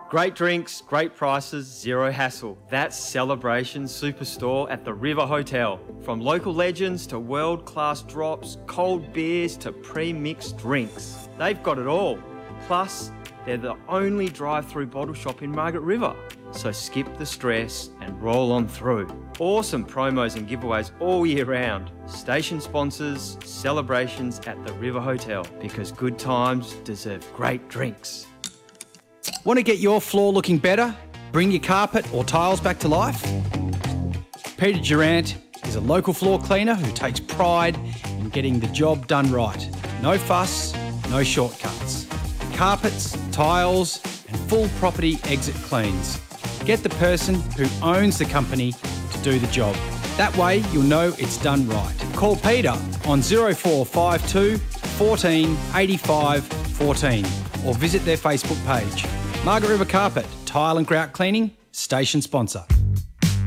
Great drinks, great prices, zero hassle. That's Celebration Superstore at the River Hotel. From local legends to world-class drops, cold beers to pre-mixed drinks. They've got it all. Plus, they're the only drive-through bottle shop in Margaret River. So skip the stress and roll on through. Awesome promos and giveaways all year round. Station sponsors, celebrations at the River Hotel, because good times deserve great drinks. Want to get your floor looking better? Bring your carpet or tiles back to life? Peter Durant is a local floor cleaner who takes pride in getting the job done right. No fuss, no shortcuts. Carpets, tiles and full property exit cleans. Get the person who owns the company to do the job. That way you'll know it's done right. Call Peter on 0452 14 85 14 or visit their Facebook page. Margaret River Carpet, Tile and Grout Cleaning, station sponsor.